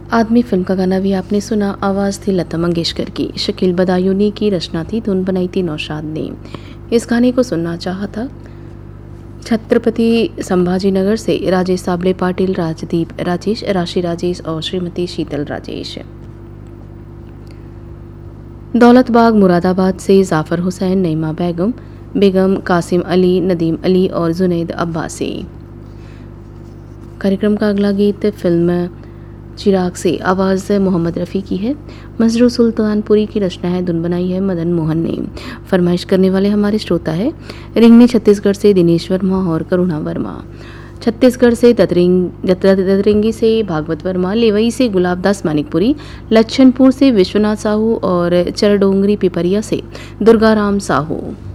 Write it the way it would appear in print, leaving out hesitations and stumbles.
आदमी फिल्म का गाना भी आपने सुना। आवाज़ थी लता मंगेशकर की, शकील बदायूनी की रचना थी, धुन बनाई थी नौशाद ने। इस गाने को सुनना चाहा था छत्रपति संभाजीनगर से राजेश साबले पाटिल, राजदीप राजेश, राशि राजेश और श्रीमती शीतल राजेश। दौलतबाग मुरादाबाद से जाफ़र हुसैन, नईमा बेगम, कासिम अली, नदीम अली और जुनैद अब्बासी। कार्यक्रम का अगला गीत फिल्म चिराग से, आवाज़ मोहम्मद रफ़ी की है, मजरू सुल्तानपुरी की रचना है, धुन बनाई है मदन मोहन ने। फरमाइश करने वाले हमारे श्रोता है रिंगनी छत्तीसगढ़ से दिनेश वर्मा और करुणा वर्मा, छत्तीसगढ़ से दतरिंगी से भागवत वर्मा, लेवई से गुलाब दास मानिकपुरी, लच्छनपुर से विश्वनाथ साहू और चरडोंगरी पिपरिया से दुर्गाराम साहू।